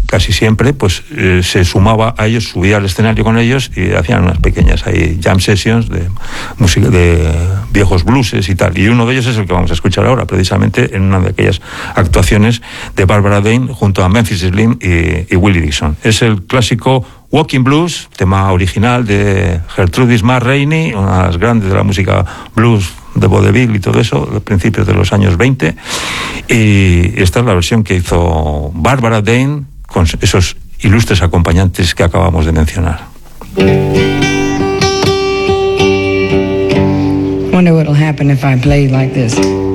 casi siempre, pues se sumaba a ellos, subía al escenario con ellos y hacían unas pequeñas ahí jam sessions de música, de viejos blueses y tal. Y uno de ellos es el que vamos a escuchar ahora, precisamente en una de aquellas actuaciones de Barbara Dane junto a Memphis Slim y Willie Dixon. Es el clásico Walking Blues, tema original de Gertrudis Mar Rainey, una de las grandes de la música blues de vaudeville y todo eso, a principios de los años 20. Y esta es la versión que hizo Barbara Dane con esos ilustres acompañantes que acabamos de mencionar. Wonder what'll happen if I play like this.